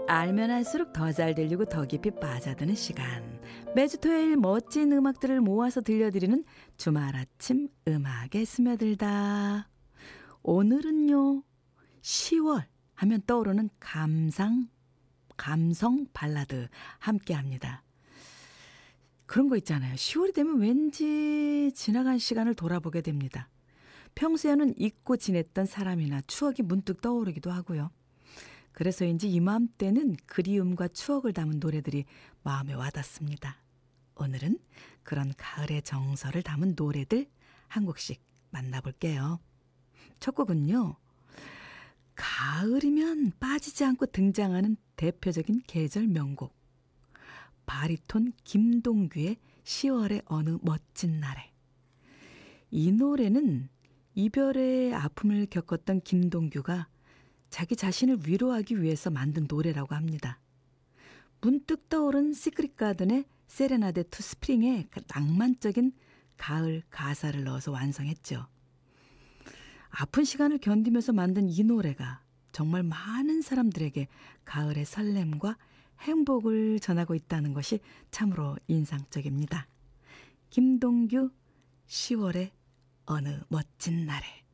알면 알수록 더 잘 들리고 더 깊이 빠져드는 시간. 매주 토요일 멋진 음악들을 모아서 들려드리는 주말 아침 음악에 스며들다. 오늘은요, 10월 하면 떠오르는 감성 발라드 함께합니다. 그런 거 있잖아요. 10월이 되면 왠지 지나간 시간을 돌아보게 됩니다. 평소에는 잊고 지냈던 사람이나 추억이 문득 떠오르기도 하고요. 그래서인지 이맘때는 그리움과 추억을 담은 노래들이 마음에 와닿습니다. 오늘은 그런 가을의 정서를 담은 노래들 한 곡씩 만나볼게요. 첫 곡은요. 가을이면 빠지지 않고 등장하는 대표적인 계절 명곡. 바리톤 김동규의 10월의 어느 멋진 날에. 이 노래는 이별의 아픔을 겪었던 김동규가 자기 자신을 위로하기 위해서 만든 노래라고 합니다. 문득 떠오른 시크릿 가든의 세레나데 투 스프링에 낭만적인 가을 가사를 넣어서 완성했죠. 아픈 시간을 견디면서 만든 이 노래가 정말 많은 사람들에게 가을의 설렘과 행복을 전하고 있다는 것이 참으로 인상적입니다. 김동규 10월의 어느 멋진 날에.